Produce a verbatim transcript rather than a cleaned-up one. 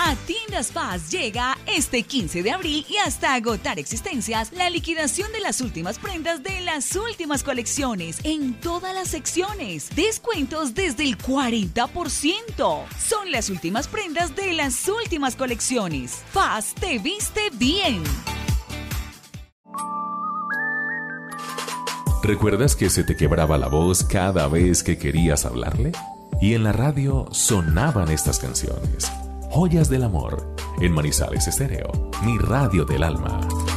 A Tiendas Paz llega este quince de abril y hasta agotar existencias la liquidación de las últimas prendas de las últimas colecciones en todas las secciones. Descuentos desde el cuarenta por ciento. Son las últimas prendas de las últimas colecciones. Paz te viste bien. ¿Recuerdas que se te quebraba la voz cada vez que querías hablarle? Y en la radio sonaban estas canciones. Joyas del amor, en Manizales Estéreo, mi radio del alma.